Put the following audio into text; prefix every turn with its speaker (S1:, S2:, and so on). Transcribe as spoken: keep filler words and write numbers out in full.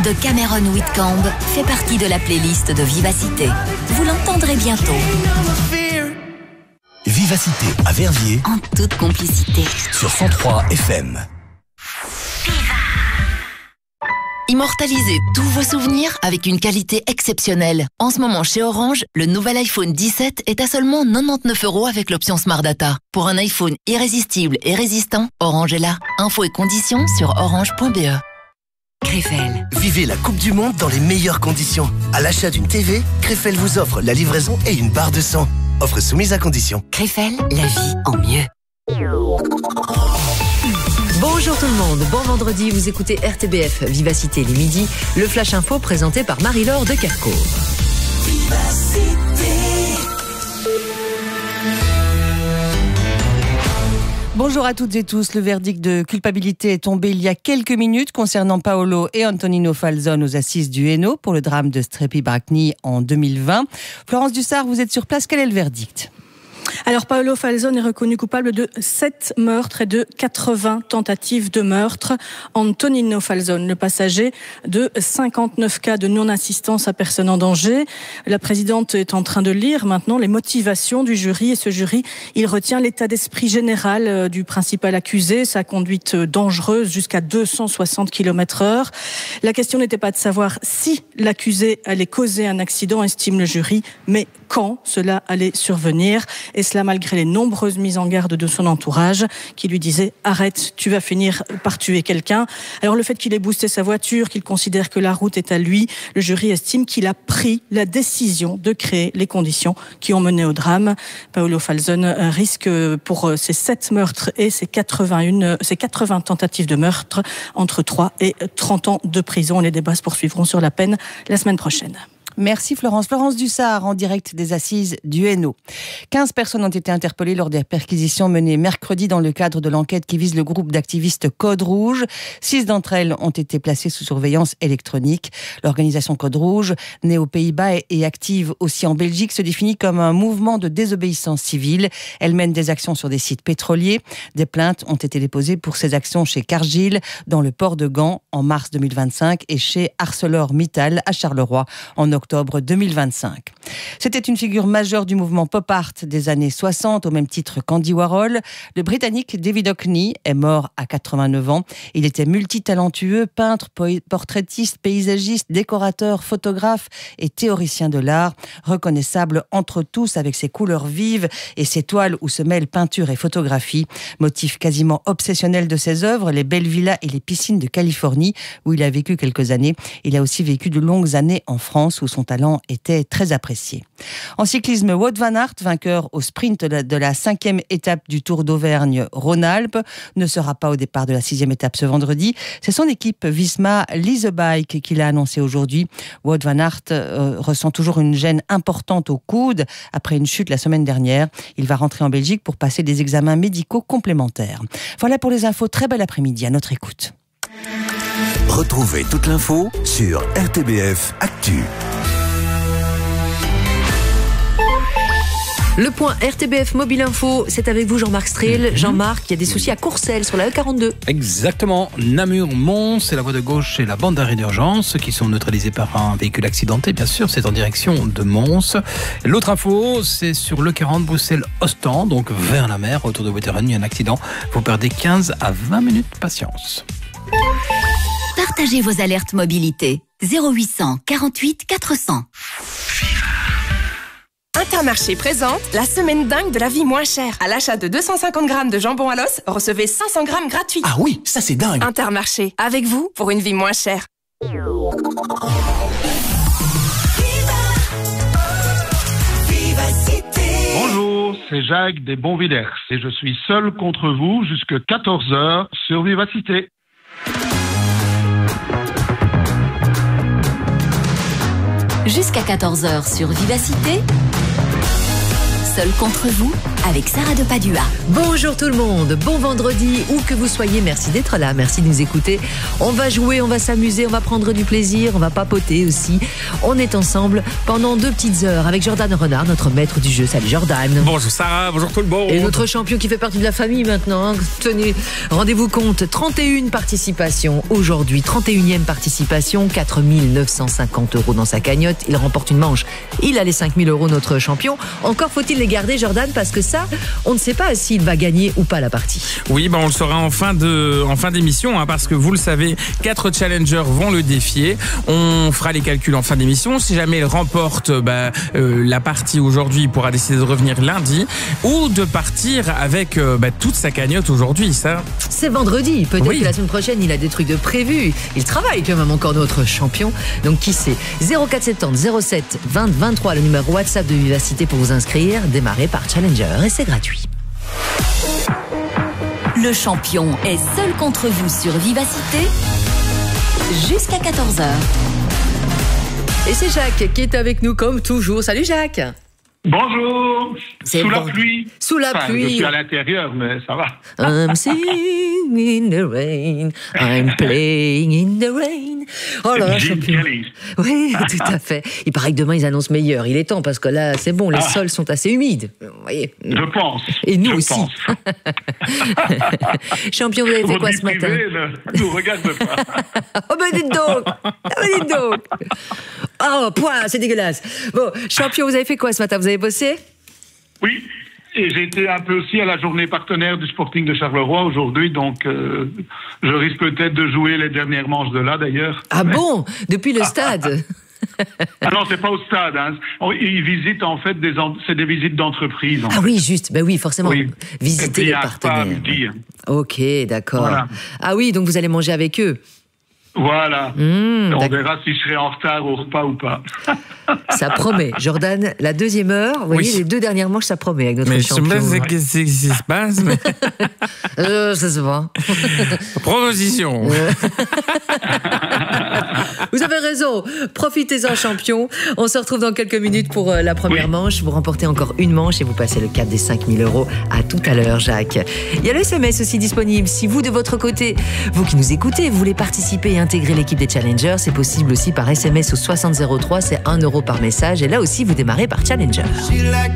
S1: de Cameron Whitcomb fait partie de la playlist de Vivacité. Vous l'entendrez bientôt.
S2: Vivacité à Verviers.
S1: En toute complicité.
S2: Sur cent trois F M.
S1: Immortalisez tous vos souvenirs avec une qualité exceptionnelle. En ce moment, chez Orange, le nouvel iPhone dix-sept est à seulement quatre-vingt-dix-neuf euros avec l'option Smart Data. Pour un iPhone irrésistible et résistant, Orange est là. Infos et conditions sur orange point b e. Krefel.
S2: Vivez la Coupe du Monde dans les meilleures conditions. À l'achat d'une T V, Krefel vous offre la livraison et une barre de sang. Offre soumise à condition.
S1: Krefel, la vie en mieux.
S3: Bonjour tout le monde, bon vendredi, vous écoutez R T B F Vivacité les midis, le Flash Info présenté par Marie-Laure de Kerckhove.
S4: Bonjour à toutes et tous. Le verdict de culpabilité est tombé il y a quelques minutes concernant Paolo et Antonino Falzon aux assises du Hainaut pour le drame de Strepi Bracni en deux mille vingt. Florence Dussart, vous êtes sur place, quel est le verdict ?
S5: Alors Paolo Falzon est reconnu coupable de sept meurtres et de quatre-vingts tentatives de meurtre. Antonino Falzon, le passager, de cinquante-neuf cas de non-assistance à personne en danger. La présidente est en train de lire maintenant les motivations du jury et ce jury, il retient l'état d'esprit général du principal accusé, sa conduite dangereuse jusqu'à deux cent soixante kilomètres heure. La question n'était pas de savoir si l'accusé allait causer un accident, estime le jury, mais quand cela allait survenir. Et cela malgré les nombreuses mises en garde de son entourage qui lui disaient « Arrête, tu vas finir par tuer quelqu'un ». Alors le fait qu'il ait boosté sa voiture, qu'il considère que la route est à lui, le jury estime qu'il a pris la décision de créer les conditions qui ont mené au drame. Paolo Falzon risque pour ses sept meurtres et ses quatre-vingt-un, ses quatre-vingts tentatives de meurtre entre trois et trente ans de prison. Les débats se poursuivront sur la peine la semaine prochaine.
S4: Merci Florence. Florence Dussart en direct des assises du Hainaut. quinze personnes ont été interpellées lors des perquisitions menées mercredi dans le cadre de l'enquête qui vise le groupe d'activistes Code Rouge. Six d'entre elles ont été placées sous surveillance électronique. L'organisation Code Rouge, née aux Pays-Bas et active aussi en Belgique, se définit comme un mouvement de désobéissance civile. Elle mène des actions sur des sites pétroliers. Des plaintes ont été déposées pour ces actions chez Cargill, dans le port de Gand, en mars deux mille vingt-cinq, et chez ArcelorMittal à Charleroi, en octobre deux mille vingt-cinq. C'était une figure majeure du mouvement pop art des années soixante, au même titre qu'Andy Warhol. Le Britannique David Hockney est mort à quatre-vingt-neuf ans. Il était multitalentueux, peintre, portraitiste, paysagiste, décorateur, photographe et théoricien de l'art, reconnaissable entre tous avec ses couleurs vives et ses toiles où se mêlent peinture et photographie. Motif quasiment obsessionnel de ses œuvres, les belles villas et les piscines de Californie, où il a vécu quelques années. Il a aussi vécu de longues années en France, où son talent était très apprécié. En cyclisme, Wout van Aert, vainqueur au sprint de la, de la cinquième étape du Tour d'Auvergne-Rhône-Alpes, ne sera pas au départ de la sixième étape ce vendredi. C'est son équipe Visma Lease a Bike qui l'a annoncé aujourd'hui. Wout van Aert euh, ressent toujours une gêne importante au coude après une chute la semaine dernière. Il va rentrer en Belgique pour passer des examens médicaux complémentaires. Voilà pour les infos. Très bel après-midi à notre écoute.
S2: Retrouvez toute l'info sur R T B F Actu.
S3: Le point R T B F Mobile Info, c'est avec vous Jean-Marc Striel. Jean-Marc, il y a des soucis à Courcelles sur la E quarante-deux.
S6: Exactement. Namur-Mons, c'est la voie de gauche et la bande d'arrêt d'urgence qui sont neutralisées par un véhicule accidenté. Bien sûr, c'est en direction de Mons. L'autre info, c'est sur l'E quarante Bruxelles-Ostend, donc vers la mer, autour de Wetteren, il y a un accident. Vous perdez quinze à vingt minutes de patience.
S1: Partagez vos alertes mobilité. zéro huit cent quarante-huit quatre cents.
S7: Intermarché présente la semaine dingue de la vie moins chère. À l'achat de deux cent cinquante grammes de jambon à l'os, recevez cinq cents grammes gratuits.
S2: Ah oui, ça c'est dingue.
S7: Intermarché, avec vous pour une vie moins chère.
S8: Bonjour, c'est Jacques des Bonvillers et je suis seul contre vous jusqu'à quatorze heures sur Vivacité.
S1: Jusqu'à quatorze heures sur Vivacité. Seul contre vous,
S9: avec Sarah de Padua.
S3: Bonjour tout le monde, bon vendredi, où que vous soyez, merci d'être là, merci de nous écouter. On va jouer, on va s'amuser, on va prendre du plaisir, on va papoter aussi. On est ensemble pendant deux petites heures avec Jordan Renard, notre maître du jeu. Salut Jordan.
S10: Bonjour Sarah, bonjour tout le monde.
S3: Et notre champion qui fait partie de la famille maintenant. Hein. Tenez, rendez-vous compte, trente et une participations aujourd'hui, trente et unième participation, quatre mille neuf cent cinquante euros dans sa cagnotte. Il remporte une manche, il a les cinq mille euros notre champion. Encore faut-il les garder Jordan, parce que ça, on ne sait pas s'il va gagner ou pas la partie.
S10: Oui, ben on le saura en fin de, en fin d'émission, hein, parce que vous le savez, quatre challengers vont le défier. On fera les calculs en fin d'émission. Si jamais il remporte bah, euh, la partie aujourd'hui, il pourra décider de revenir lundi ou de partir avec euh, bah, toute sa cagnotte aujourd'hui. Ça,
S3: c'est vendredi. Peut-être
S10: oui.
S3: que la semaine prochaine, il a des trucs de prévu. Il travaille quand même encore notre champion. Donc qui sait? zéro quatre soixante-dix zéro sept vingt vingt-trois, le numéro WhatsApp de Vivacité pour vous inscrire. Démarrez par Challenger et c'est gratuit.
S9: Le champion est seul contre vous sur Vivacité jusqu'à quatorze heures.
S3: Et c'est Jacques qui est avec nous comme toujours. Salut Jacques.
S8: Bonjour.
S3: C'est
S8: Sous
S3: bon.
S8: la pluie.
S3: Sous la
S8: enfin,
S3: pluie.
S8: Je suis à l'intérieur, mais ça va.
S3: I'm singing in the rain, I'm playing in the rain. Oh là là, champion. Oui, tout à fait. Il paraît que demain ils annoncent meilleur. Il est temps parce que là, c'est bon, les ah. sols sont assez humides. Vous voyez.
S8: Je pense.
S3: Et nous
S8: je
S3: aussi.
S8: Pense.
S3: Champion, vous avez fait quoi ce matin?
S8: Ne nous regarde pas.
S3: Oh ben dites donc. Oh ben dites donc. Oh, point, c'est dégueulasse. Bon, champion, vous avez fait quoi ce matin? Vous avez bossé?
S8: Oui. Et j'ai été un peu aussi à la journée partenaire du Sporting de Charleroi aujourd'hui, donc euh, je risque peut-être de jouer les dernières manches de là d'ailleurs.
S3: Ah mais... bon? Depuis le stade?
S8: Ah non, c'est pas au stade. Hein. Ils visitent en fait des, en... c'est des visites d'entreprise.
S3: Ah fait. Oui, juste. Ben oui, forcément. Oui. Visiter les partenaires. Ok, d'accord. Voilà. Ah oui, donc vous allez manger avec eux.
S8: Voilà. Mmh, on verra si je serai en retard au repas ou pas.
S3: Ça promet. Jordan, la deuxième heure, vous voyez, oui. les deux dernières manches, ça promet avec notre
S10: mais
S3: champion.
S10: Mais je sais pas ce qui se passe. Mais...
S3: euh, ça se voit.
S10: Proposition.
S3: Vous avez raison. Profitez-en, champion. On se retrouve dans quelques minutes pour la première oui. manche. Vous remportez encore une manche et vous passez le cap des cinq mille euros. À tout à l'heure, Jacques. Il y a le S M S aussi disponible. Si vous, de votre côté, vous qui nous écoutez, vous voulez participer et intégrer l'équipe des Challengers, c'est possible aussi par S M S au soixante zéro trois. C'est un euro par message. Et là aussi, vous démarrez par Challenger.